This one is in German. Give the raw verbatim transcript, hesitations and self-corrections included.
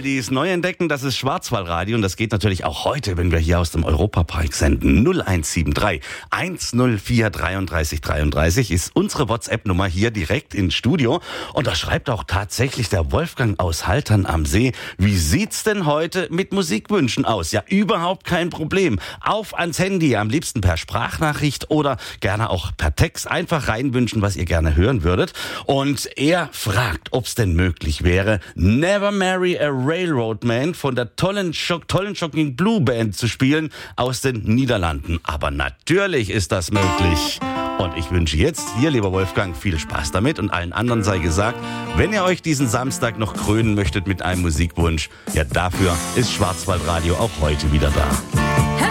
Oldies neu entdecken, das ist Schwarzwaldradio und das geht natürlich auch heute, wenn wir hier aus dem Europapark senden. null eins sieben drei, eins null vier, dreiunddreißig dreiunddreißig ist unsere WhatsApp-Nummer hier direkt ins Studio. Und da schreibt auch tatsächlich der Wolfgang aus Haltern am See, wie sieht's denn heute mit Musikwünschen aus? Ja, überhaupt kein Problem. Auf ans Handy, am liebsten per Sprachnachricht oder gerne auch per Text. Einfach reinwünschen, was ihr gerne hören würdet. Und er fragt, ob es denn möglich wäre, Never Marry a Railroad Man von der tollen, Schock, tollen Shocking Blue Band zu spielen aus den Niederlanden. Aber natürlich ist das möglich. Und ich wünsche jetzt dir, lieber Wolfgang, viel Spaß damit und allen anderen sei gesagt, wenn ihr euch diesen Samstag noch krönen möchtet mit einem Musikwunsch, ja dafür ist Schwarzwaldradio auch heute wieder da.